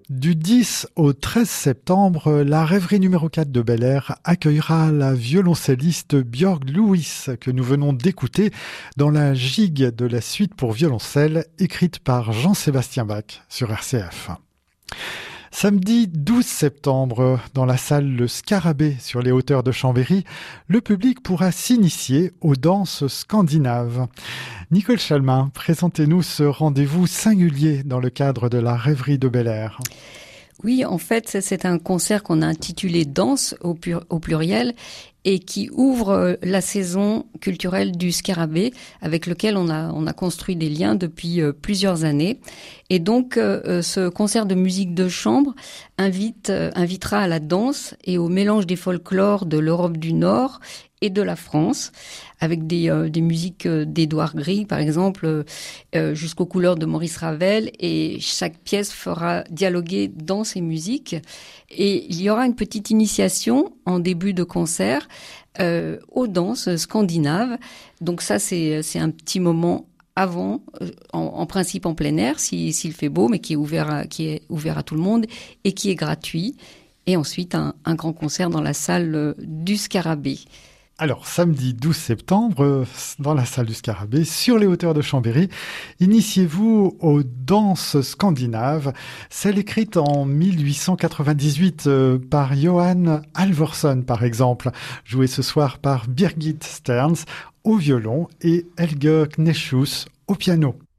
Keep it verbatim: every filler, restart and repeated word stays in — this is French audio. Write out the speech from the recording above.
Du dix au treize septembre, la rêverie numéro quatre de Bel Air accueillera la violoncelliste Björg Lewis que nous venons d'écouter dans la gigue de la suite pour violoncelle écrite par Jean-Sébastien Bach sur R C F. Samedi douze septembre, dans la salle Le Scarabée sur les hauteurs de Chambéry, le public pourra s'initier aux danses scandinaves. Nicole Chalmin, présentez-nous ce rendez-vous singulier dans le cadre de la rêverie de Bel Air. Oui, en fait, c'est un concert qu'on a intitulé Danse au, pur, au pluriel et qui ouvre la saison culturelle du Scarabée avec lequel on a, on a construit des liens depuis euh, plusieurs années. Et donc, euh, ce concert de musique de chambre invite, euh, invitera à la danse et au mélange des folklores de l'Europe du Nord et de la France, avec des, euh, des musiques euh, d'Édouard Grieg, par exemple, euh, jusqu'aux couleurs de Maurice Ravel, et chaque pièce fera dialoguer dans ces musiques. Et il y aura une petite initiation en début de concert euh, aux danses scandinaves. Donc ça, c'est, c'est un petit moment avant, en, en principe en plein air, si, s'il fait beau, mais qui est ouvert à, qui est ouvert à tout le monde et qui est gratuit. Et ensuite, un, un grand concert dans la salle du Scarabée. Alors, samedi douze septembre, dans la salle du Scarabée, sur les hauteurs de Chambéry, initiez-vous aux danses scandinaves, celle écrite en mille huit cent quatre-vingt-dix-huit euh, par Johan Halvorson, par exemple, jouée ce soir par Birgit Sterns au violon et Helge Kneschus au piano.